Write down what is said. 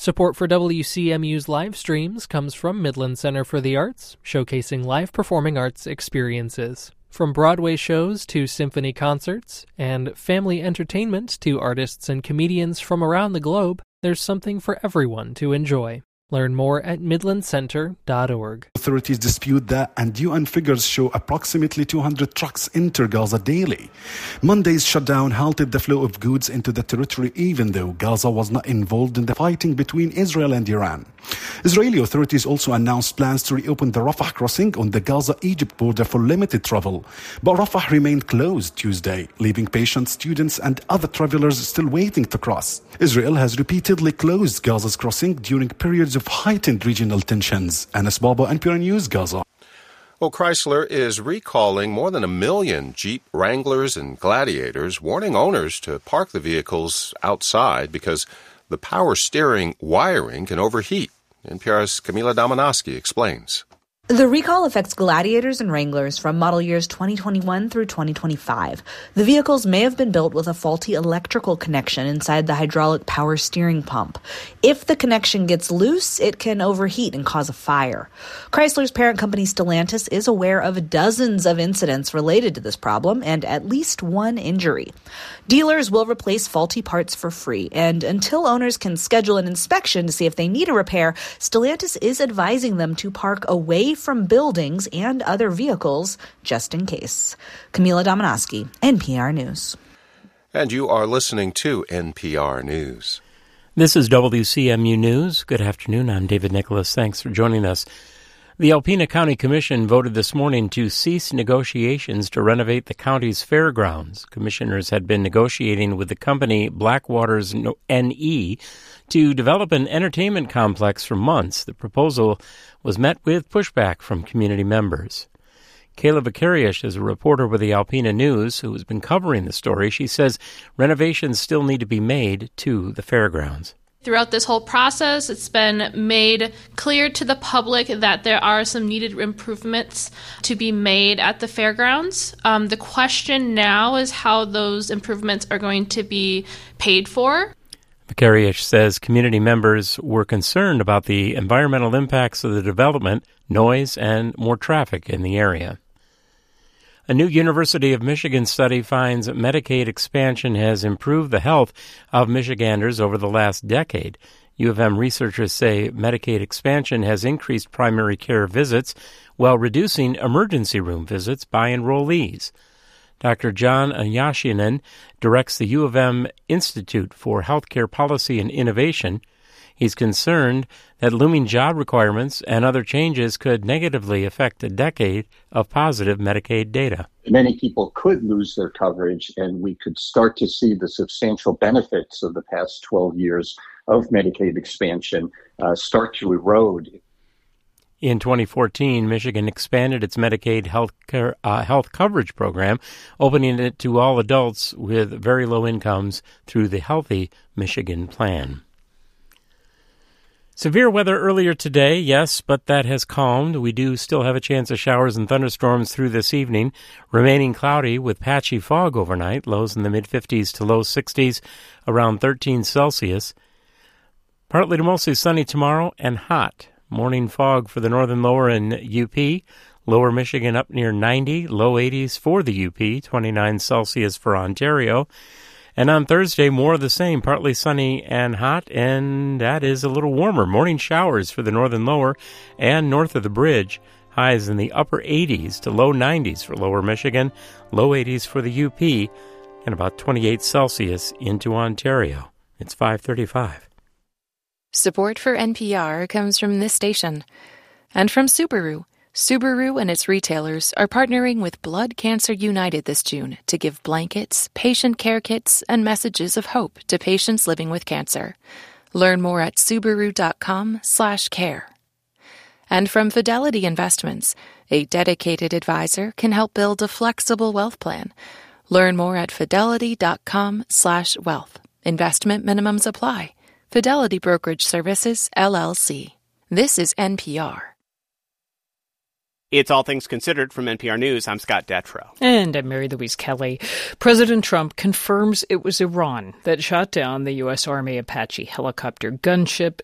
Support for WCMU's live streams comes from Midland Center for the Arts, showcasing live performing arts experiences. From Broadway shows to symphony concerts, and family entertainment to artists and comedians from around the globe, there's something for everyone to enjoy. Learn more at midlandcenter.org. Authorities dispute that, and UN figures show approximately 200 trucks enter Gaza daily. Monday's shutdown halted the flow of goods into the territory, even though Gaza was not involved in the fighting between Israel and Iran. Israeli authorities also announced plans to reopen the Rafah crossing on the Gaza-Egypt border for limited travel. But Rafah remained closed Tuesday, leaving patients, students, and other travelers still waiting to cross. Israel has repeatedly closed Gaza's crossing during periods of heightened regional tensions. Anas Baba, NPR News, Gaza. Well, Chrysler is recalling more than 1 million Jeep Wranglers and Gladiators, warning owners to park the vehicles outside because the power steering wiring can overheat. NPR's Camila Domonoske explains. The recall affects Gladiators and Wranglers from model years 2021 through 2025. The vehicles may have been built with a faulty electrical connection inside the hydraulic power steering pump. If the connection gets loose, it can overheat and cause a fire. Chrysler's parent company Stellantis is aware of dozens of incidents related to this problem and at least one injury. Dealers will replace faulty parts for free, and until owners can schedule an inspection to see if they need a repair, Stellantis is advising them to park away from buildings and other vehicles just in case. Camila Domonoske, NPR News. And you are listening to NPR News. This is WCMU News. Good afternoon. I'm David Nicholas. Thanks for joining us. The Alpena County Commission voted this morning to cease negotiations to renovate the county's fairgrounds. Commissioners had been negotiating with the company Blackwaters NE to develop an entertainment complex for months. The proposal was met with pushback from community members. Kayla Vakariash is a reporter with the Alpena News who has been covering the story. She says renovations still need to be made to the fairgrounds. Throughout this whole process, it's been made clear to the public that there are some needed improvements to be made at the fairgrounds. The question now is how those improvements are going to be paid for. Vakariash says community members were concerned about the environmental impacts of the development, noise, and more traffic in the area. A new University of Michigan study finds Medicaid expansion has improved the health of Michiganders over the last decade. U of M researchers say Medicaid expansion has increased primary care visits while reducing emergency room visits by enrollees. Dr. John Anyashinen directs the U of M Institute for Healthcare Policy and Innovation. He's concerned that looming job requirements and other changes could negatively affect a decade of positive Medicaid data. Many people could lose their coverage, and we could start to see the substantial benefits of the past 12 years of Medicaid expansion start to erode. In 2014, Michigan expanded its Medicaid health coverage program, opening it to all adults with very low incomes through the Healthy Michigan Plan. Severe weather earlier today, yes, but that has calmed. We do still have a chance of showers and thunderstorms through this evening. Remaining cloudy with patchy fog overnight, lows in the mid-50s to low 60s, around 13 Celsius. Partly to mostly sunny tomorrow and hot. Morning fog for the northern lower and UP. Lower Michigan up near 90, low 80s for the UP, 29 Celsius for Ontario. And on Thursday, more of the same, partly sunny and hot, and that is a little warmer. Morning showers for the northern lower and north of the bridge. Highs in the upper 80s to low 90s for lower Michigan, low 80s for the UP, and about 28 Celsius into Ontario. It's 5:35. Support for NPR comes from this station and from Subaru. Subaru and its retailers are partnering with Blood Cancer United this June to give blankets, patient care kits, and messages of hope to patients living with cancer. Learn more at Subaru.com/care. And from Fidelity Investments, a dedicated advisor can help build a flexible wealth plan. Learn more at Fidelity.com/wealth. Investment minimums apply. Fidelity Brokerage Services, LLC. This is NPR. It's All Things Considered from NPR News. I'm Scott Detrow. And I'm Mary Louise Kelly. President Trump confirms it was Iran that shot down the U.S. Army Apache helicopter gunship